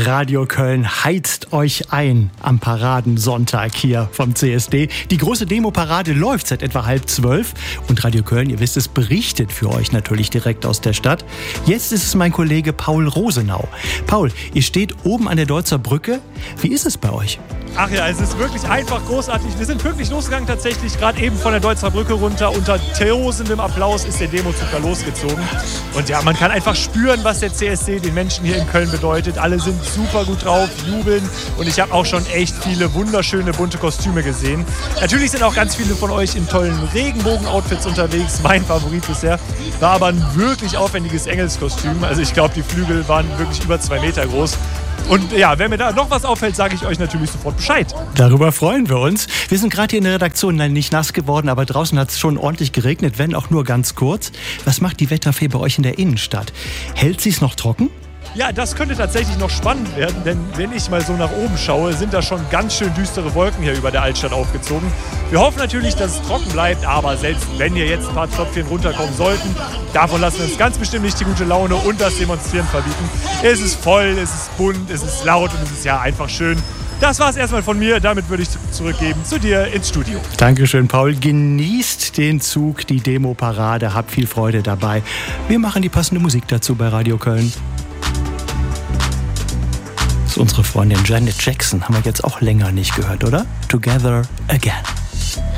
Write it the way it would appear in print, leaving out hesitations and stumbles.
Radio Köln heizt euch ein am Paradensonntag hier vom CSD. Die große Demo-Parade läuft seit etwa 11:30 und Radio Köln, ihr wisst es, berichtet für euch natürlich direkt aus der Stadt. Jetzt ist es mein Kollege Paul Rosenau. Paul, ihr steht oben an der Deutzer Brücke. Wie ist es bei euch? Ach ja, es ist wirklich einfach großartig. Wir sind pünktlich losgegangen tatsächlich, gerade eben von der Deutzer Brücke runter. Unter tausendem Applaus ist der Demozug da losgezogen. Und ja, man kann einfach spüren, was der CSD den Menschen hier in Köln bedeutet. Alle sind super gut drauf, jubeln. Und ich habe auch schon echt viele wunderschöne bunte Kostüme gesehen. Natürlich sind auch ganz viele von euch in tollen Regenbogen-Outfits unterwegs. Mein Favorit bisher war aber ein wirklich aufwendiges Engelskostüm. Also ich glaube, die Flügel waren wirklich über 2 Meter groß. Und ja, wenn mir da noch was auffällt, sage ich euch natürlich sofort Bescheid. Darüber freuen wir uns. Wir sind gerade hier in der Redaktion, nein, nicht nass geworden, aber draußen hat es schon ordentlich geregnet, wenn auch nur ganz kurz. Was macht die Wetterfee bei euch in der Innenstadt? Hält sie es noch trocken? Ja, das könnte tatsächlich noch spannend werden, denn wenn ich mal so nach oben schaue, sind da schon ganz schön düstere Wolken hier über der Altstadt aufgezogen. Wir hoffen natürlich, dass es trocken bleibt, aber selbst wenn hier jetzt ein paar Tröpfchen runterkommen sollten, davon lassen wir uns ganz bestimmt nicht die gute Laune und das Demonstrieren verbieten. Es ist voll, es ist bunt, es ist laut und es ist ja einfach schön. Das war's erstmal von mir. Damit würde ich zurückgeben zu dir ins Studio. Dankeschön, Paul. Genießt den Zug, die Demo-Parade. Habt viel Freude dabei. Wir machen die passende Musik dazu bei Radio Köln. Das ist unsere Freundin Janet Jackson. Haben wir jetzt auch länger nicht gehört, oder? Together Again.